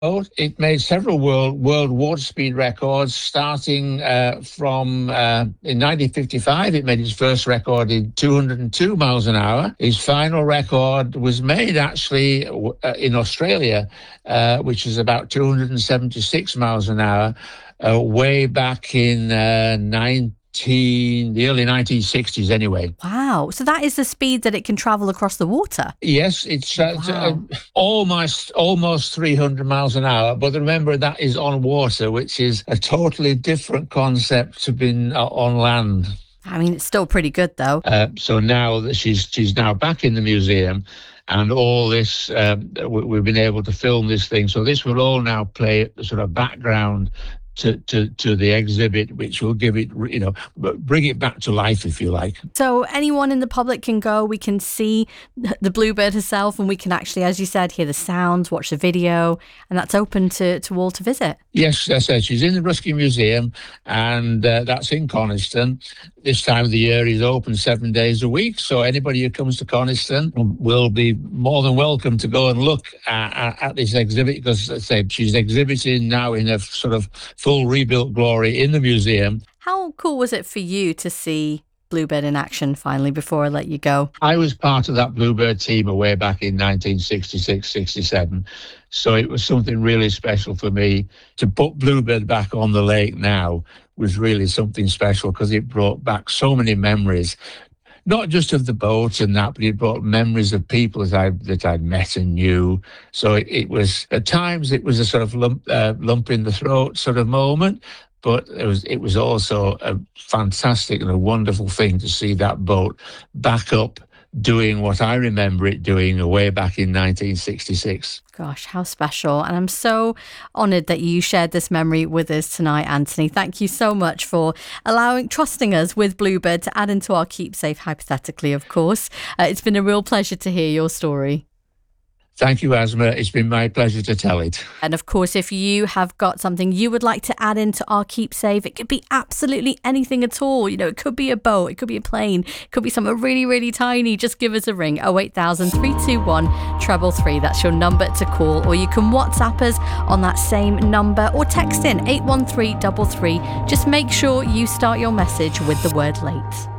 It made several world water speed records, starting from in 1955. It made its first record in 202 miles an hour. His final record was made actually in Australia, which is about 276 miles an hour, way back in the early 1960s anyway. Wow. So that is the speed that it can travel across the water. Yes, it's almost 300 miles an hour. But remember, that is on water, which is a totally different concept to being on land. I mean, it's still pretty good, though. So now that she's now back in the museum, and all this, we've been able to film this thing. So this will all now play the sort of background to the exhibit, which will give it, bring it back to life, if you like. So anyone in the public can go, we can see the Bluebird herself, and we can actually, as you said, hear the sounds, watch the video, and that's open to all to visit. Yes, that's it. She's in the Ruskin Museum, and that's in Coniston. This time of the year is open 7 days a week, so anybody who comes to Coniston will be more than welcome to go and look at this exhibit, because, as I say, she's exhibiting now in a sort of full rebuilt glory in the museum. How cool was it for you to see Bluebird in action finally before I let you go? I was part of that Bluebird team way back in 1966-67, so it was something really special for me. To put Bluebird back on the lake now was really something special, because it brought back so many memories, not just of the boat and that, but it brought memories of people that I'd met and knew. So it was, at times, it was a sort of lump in the throat sort of moment, but it was also a fantastic and a wonderful thing to see that boat back up doing what I remember it doing way back in 1966. Gosh, how special. And I'm so honoured that you shared this memory with us tonight, Anthony. Thank you so much for trusting us with Bluebird to add into our keepsake, hypothetically, of course. It's been a real pleasure to hear your story. Thank you, Asma. It's been my pleasure to tell it. And of course, if you have got something you would like to add into our keepsake, it could be absolutely anything at all. It could be a boat, it could be a plane, it could be something really, really tiny. Just give us a ring, 08000 321 333. That's your number to call. Or you can WhatsApp us on that same number, or text in 81333. Just make sure you start your message with the word late.